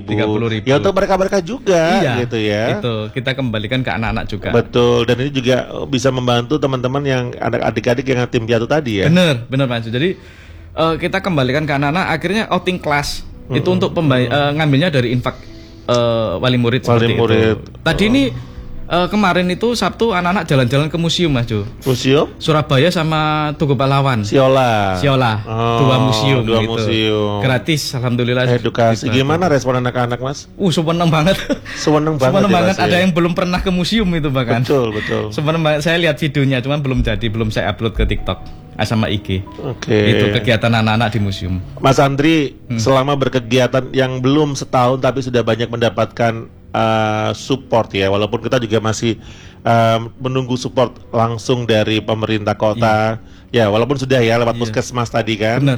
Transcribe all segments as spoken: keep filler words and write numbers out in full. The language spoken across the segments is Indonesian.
ribu. tiga puluh ribu. Ya untuk mereka-mereka juga iya, gitu ya. Itu kita kembalikan ke anak-anak juga. Betul, dan ini juga bisa membantu teman-teman yang adik-adik yang tim piatu tadi ya. Bener, bener Mas. Jadi uh, kita kembalikan ke anak-anak, akhirnya outing class hmm. itu untuk pembay- uh, ngambilnya dari infak uh, wali murid wali seperti murid. itu. Tadi oh. ini Uh, kemarin itu Sabtu anak-anak jalan-jalan ke museum Mas Jo. Museum? Surabaya sama Tugu Pahlawan. Siola. Siola. Oh, dua museum. Dua gitu. museum. Gratis, alhamdulillah. Edukasi. Gitu. Gimana respon anak-anak Mas? Uh, seneng banget. Seneng banget. Seneng ya, banget. Mas, Ada ya? yang belum pernah ke museum itu bahkan. Betul, betul. Seneng banget. Saya lihat videonya, cuman belum jadi, belum saya upload ke TikTok sama I G. Oke. Okay. Itu kegiatan anak-anak di museum. Mas Andri, hmm. selama berkegiatan yang belum setahun tapi sudah banyak mendapatkan uh, support ya, walaupun kita juga masih uh, menunggu support langsung dari pemerintah kota. Iya. Ya, walaupun sudah ya lewat iya. puskesmas tadi kan. Benar.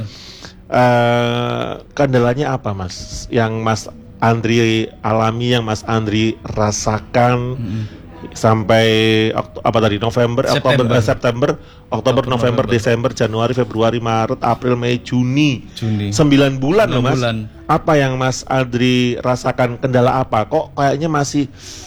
Uh, kendalanya apa Mas? Yang Mas Andri alami, yang Mas Andri rasakan hmm. sampai apa tadi November, September. Oktober, eh, September, Oktober, November, November, Desember, Januari, Februari, Maret, April, Mei, Juni, Juni. sembilan bulan loh Mas. Bulan. Apa yang Mas Andri rasakan, kendala apa? Kok kayaknya masih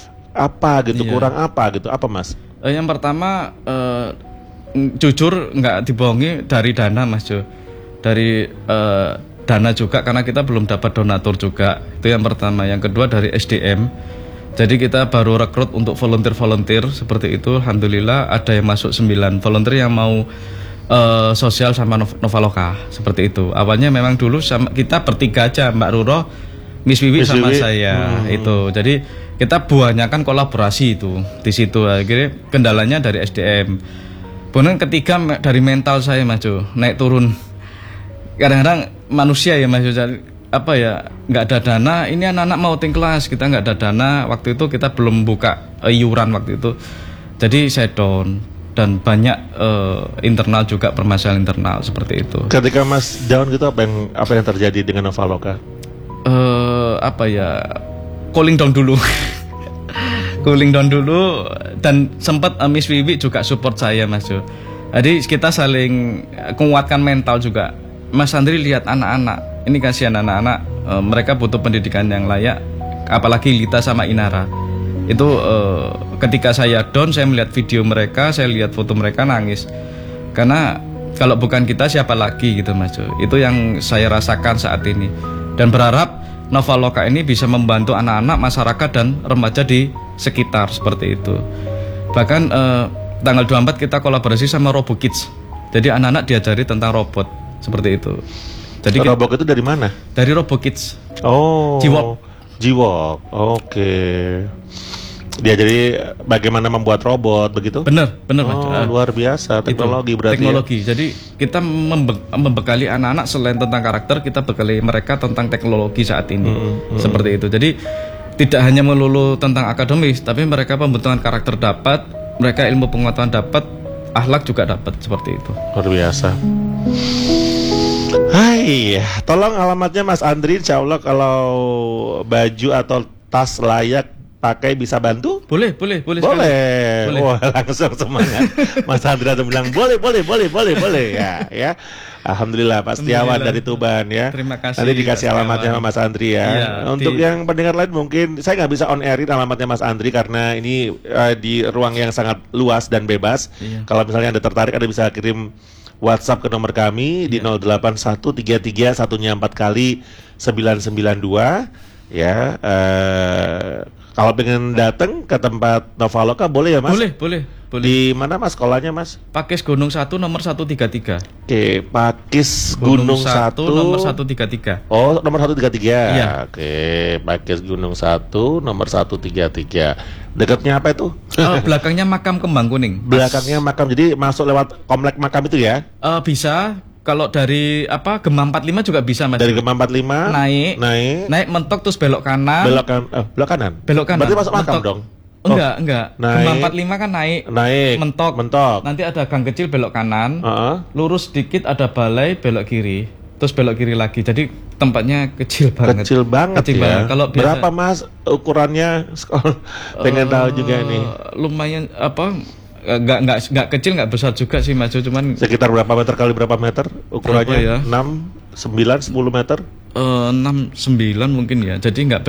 apa gitu, iya. kurang apa gitu? Apa Mas? Eh, yang pertama eh, jujur nggak dibohongi dari dana Mas Jo, dari eh, dana juga karena kita belum dapat donatur juga. Itu yang pertama. Yang kedua dari S D M. Jadi kita baru rekrut untuk volunteer-volunteer seperti itu. Alhamdulillah ada yang masuk sembilan volunteer yang mau uh, sosial sama Novaloka seperti itu. Awalnya memang dulu sama kita bertiga aja, Mbak Ruro, Miss Wiwi Miss sama Wiwi. saya hmm. itu. Jadi kita buahnya kan kolaborasi itu di situ. Akhirnya kendalanya dari S D M. Kemudian ketiga dari mental saya Mas Jo, naik turun. Kadang-kadang manusia ya Mas Jo, apa ya, nggak ada dana, ini anak-anak mau outing kelas, kita nggak ada dana, waktu itu kita belum buka uh, iuran waktu itu, jadi saya down, dan banyak uh, internal juga, permasalahan internal seperti itu. Ketika Mas down gitu, apa yang apa yang terjadi dengan Novaloka? Uh, apa ya, cooling down dulu, cooling down dulu, dan sempat uh, Miss Wiwi juga support saya Mas Jo, jadi kita saling menguatkan mental juga. Mas Andri lihat anak-anak, ini kasihan anak-anak, e, mereka butuh pendidikan yang layak, apalagi Lita sama Inara. Itu e, ketika saya down, saya melihat video mereka, saya lihat foto mereka, nangis. Karena kalau bukan kita siapa lagi gitu Mas Jo. Itu yang saya rasakan saat ini. Dan berharap Novaloka ini bisa membantu anak-anak, masyarakat dan remaja di sekitar seperti itu. Bahkan e, tanggal dua puluh empat kita kolaborasi sama Robo Kids. Jadi anak-anak diajari tentang robot. Seperti itu. Jadi robot itu dari mana? Dari Robo Kids. Oh. Jiwok. Jiwok. Oke. Okay. Dia jadi bagaimana membuat robot begitu? Benar, benar. Oh, uh, luar biasa teknologi itu, berarti. Teknologi. Ya? Jadi kita membe- membekali anak-anak selain tentang karakter, kita bekali mereka tentang teknologi saat ini. Hmm, hmm. Seperti itu. Jadi tidak hanya melulu tentang akademis, tapi mereka pembentukan karakter dapat, mereka ilmu pengetahuan dapat, akhlak juga dapat, seperti itu. Luar biasa. Hai, tolong alamatnya Mas Andri, insya Allah kalau baju atau tas layak pakai bisa bantu? Boleh, boleh, boleh. Boleh. boleh. Wah, langsung semangat. Mas Andri ada bilang boleh, boleh, boleh, boleh, boleh ya, ya. Alhamdulillah Pak Setiawan dari Tuban ya. Terima kasih. Nanti dikasih alamatnya sama Mas Andri ya. Iya, Untuk di... yang pendengar lain mungkin saya nggak bisa on airin alamatnya Mas Andri karena ini uh, di ruang yang sangat luas dan bebas. Iya. Kalau misalnya Anda tertarik, Anda bisa kirim WhatsApp ke nomor kami di nol delapan satu tiga tiga satunya empat kali sembilan sembilan dua ya. Uh, kalau pengen datang ke tempat Novaloka boleh ya Mas? Boleh, boleh, boleh. Di mana Mas sekolahnya Mas? Pakis Gunung satu nomor seratus tiga puluh tiga. Oke, Pakis Gunung, Gunung satu nomor seratus tiga puluh tiga. Oh, nomor seratus tiga puluh tiga. Iya. Oke, Pakis Gunung satu nomor seratus tiga puluh tiga. Dekatnya apa itu? Uh, belakangnya makam Kembang Kuning. Belakangnya makam, jadi masuk lewat komplek makam itu ya? Uh, bisa. Kalau dari apa Gema empat puluh lima juga bisa Mas. Dari Gema empat puluh lima naik, naik, naik mentok terus belok kanan. Belok kan, eh, belok kanan. Belok kanan. Berarti masuk makam mentok. dong. Enggak, oh, enggak. Naik, Gema empat puluh lima kan naik, naik, mentok, mentok. Nanti ada gang kecil belok kanan. Uh-huh. Lurus sedikit ada balai belok kiri. Terus belok kiri lagi. Jadi tempatnya kecil banget. Kecil banget kecil ya. Banget. Kalau biasa, berapa Mas ukurannya? Pengen uh, tahu juga nih. Lumayan apa? Enggak enggak enggak kecil enggak besar juga sih Mas, cuman sekitar berapa meter kali berapa meter ukurannya? Ya? enam, sembilan, sepuluh meter? Uh, enam, sembilan mungkin ya. Jadi enggak